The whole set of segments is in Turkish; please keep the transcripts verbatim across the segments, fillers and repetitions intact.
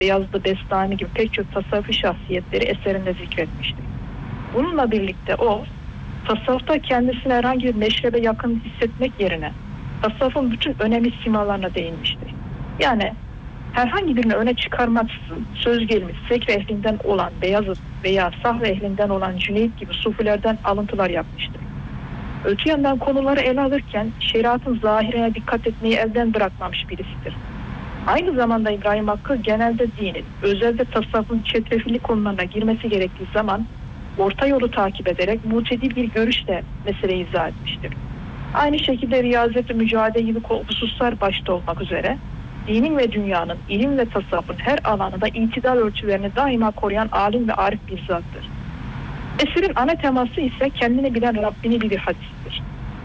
Beyazıt Bestami gibi pek çok tasavvufi şahsiyetleri eserinde zikretmiştir. Bununla birlikte o, tasavvufta kendisine herhangi bir meşrebe yakın hissetmek yerine tasavvufun bütün önemli simalarına değinmiştir. Yani herhangi birini öne çıkarmaksızın söz gelimi sekre ehlinden olan Beyazıt veya sahve ehlinden olan Cüneyt gibi sufilerden alıntılar yapmıştır. Öte yandan konuları ele alırken şeriatın zahirine dikkat etmeyi elden bırakmamış birisidir. Aynı zamanda İbrahim Hakkı genelde dinin, özellikle tasavvufun çetrefilli konularına girmesi gerektiği zaman orta yolu takip ederek mucedil bir görüşle meseleyi izah etmiştir. Aynı şekilde riyazet ve mücadele gibi hususlar başta olmak üzere dinin ve dünyanın, ilim ve tasavvufun her alanında itidal ölçülerini daima koruyan alim ve arif bir zattır. Eserin ana teması ise kendini bilen Rabbini bilir hadistir.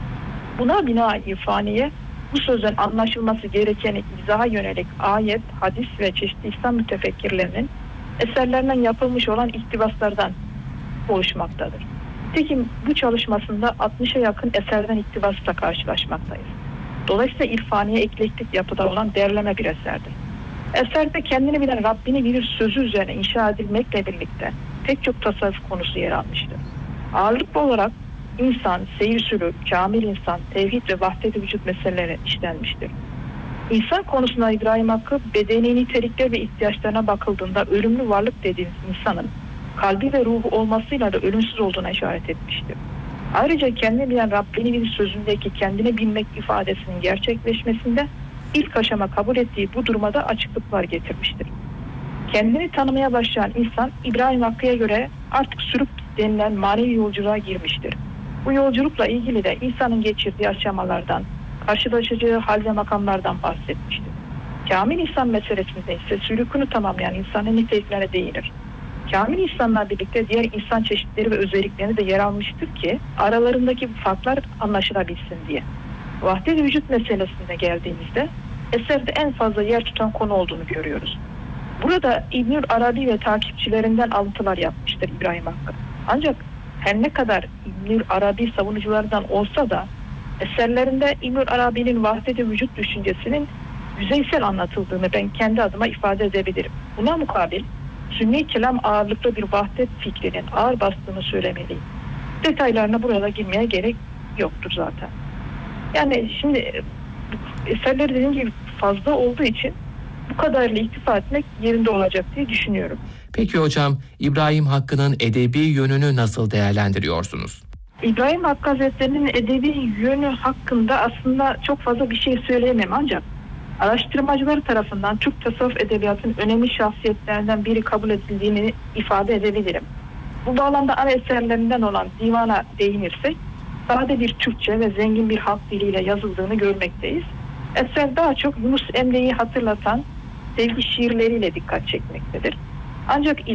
Buna binaen irfaniye, bu sözün anlaşılması gerekeni izaha yönelik ayet, hadis ve çeşitli İslam mütefekkirlerinin eserlerinden yapılmış olan iktibaslardan oluşmaktadır. Nitekim bu çalışmasında altmışa yakın eserden iktibasla karşılaşmaktayız. Dolayısıyla irfaniye eklektik yapıda olan derleme bir eserdir. Eserde kendini bilen Rabbini bilir sözü üzerine inşa edilmekle birlikte pek çok tasavvuf konusu yer almıştır. Ağırlıklı olarak insan, seyir sülük, kamil insan, tevhid ve vahdet-i vücut meseleleri işlenmiştir. İnsan konusunda İbrahim Hakkı bedeni nitelikler ve ihtiyaçlarına bakıldığında ölümlü varlık dediğimiz insanın kalbi ve ruhu olmasıyla da ölümsüz olduğuna işaret etmiştir. Ayrıca kendini bilen Rabbini bilir sözündeki kendini bilmek ifadesinin gerçekleşmesinde ilk aşama kabul ettiği bu duruma da açıklıklar getirmiştir. Kendini tanımaya başlayan insan İbrahim Hakkı'ya göre artık sürüp denilen manevi yolculuğa girmiştir. Bu yolculukla ilgili de insanın geçirdiği aşamalardan, karşılaşacağı hal ve makamlardan bahsetmiştir. Kamil insan meselesinde ise sülükünü tamamlayan insanın niteliklerine değinir. Kamil insanla birlikte diğer insan çeşitleri ve özelliklerini de yer almıştır ki aralarındaki farklar anlaşılabilsin diye. Vahdet-i vücut meselesine geldiğimizde eserde en fazla yer tutan konu olduğunu görüyoruz. Burada İbnül Arabi ve takipçilerinden alıntılar yapmıştır İbrahim Hakkı. Ancak her ne kadar İbnül Arabi savunuculardan olsa da eserlerinde İbnül Arabi'nin vahdet-i vücut düşüncesinin yüzeysel anlatıldığını ben kendi adıma ifade edebilirim. Buna mukabil Sünni kelam ağırlıklı bir vahdet fikrinin ağır bastığını söylemeliyim. Detaylarına burada girmeye gerek yoktur zaten. Yani şimdi eserleri dediğim gibi fazla olduğu için bu kadarıyla iktifa etmek yerinde olacak diye düşünüyorum. Peki hocam, İbrahim Hakkı'nın edebi yönünü nasıl değerlendiriyorsunuz? İbrahim Hakkı Hazretleri'nin edebi yönü hakkında aslında çok fazla bir şey söyleyemem ancak araştırmacılar tarafından Türk tasavvuf edebiyatının önemli şahsiyetlerinden biri kabul edildiğini ifade edebilirim. Bu bağlamda ana eserlerinden olan divana değinirsek, sade bir Türkçe ve zengin bir halk diliyle yazıldığını görmekteyiz. Eser daha çok Yunus Emre'yi hatırlatan sevgi şiirleriyle dikkat çekmektedir. Ancak